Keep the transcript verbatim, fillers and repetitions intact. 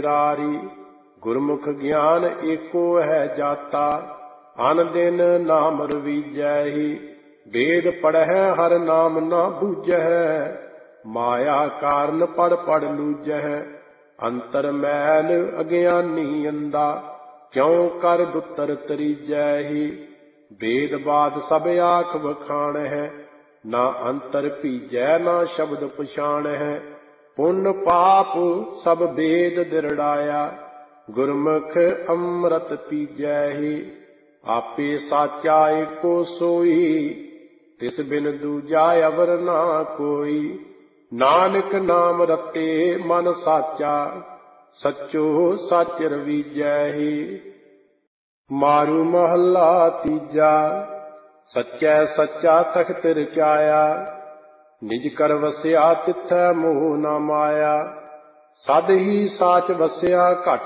ਨਿਰਾਰੀ। ਗੁਰਮੁਖ ਗਿਆਨ ਏਕੋ ਹੈ ਜਾਤਾ, ਅਨ ਦਿਨ ਨਾਮ ਰਵੀਜੈਹੀ। ਵੇਦ ਪੜ੍ਹੈ ਹਰ ਨਾਮ ਨਾ ਬੂਝੈ, ਮਾਇਆ ਕਾਰਨ ਪੜ ਪੜ ਲੂਝੈ। ਅੰਤਰ ਮੈਲ ਅਗਿਆਨੀ ਅੰਦਾ, ਕਿਉ ਕਰ ਦੁੱਤਰ ਤਰੀਜੈਹੀ। ਵੇਦ ਬਾਦ ਸਭ ਆਖ ਵਖਾਣਹਿ, ਨਾ ਅੰਤਰ ਭੀਜੈ ਨਾ ਸ਼ਬਦ ਪਛਾਣਹਿ। ਪੁੰਨ ਪਾਪ ਸਭ ਵੇਦ ਦਿਰੜਾਇਆ, ਗੁਰਮੁਖ ਅੰਮ੍ਰਿਤ ਪੀਜੈਹੀ। ਆਪੇ ਸਾਚਾ ਏਕੋ ਸੋਈ, ਤਿਸ ਬਿਨ ਦੂਜਾ ਅਵਰ ਨਾ ਕੋਈ। ਨਾਨਕ ਨਾਮ ਰਤੇ ਮਨ ਸਾਚਾ, ਸੱਚੋ ਸੱਚ ਰਵੀਜੈਹੀ। ਮਾਰੂ ਮਹੱਲਾ ਤੀਜਾ। ਸੱਚੈ ਸੱਚਾ ਤਖਤ ਰਚਾਇਆ, ਨਿਜ ਕਰ ਵਸਿਆ ਤਿਥੈ ਮੋਹ ਨਾ ਮਾਇਆ। ਸਦ ਹੀ ਸਾਚ ਵਸਿਆ ਘਟ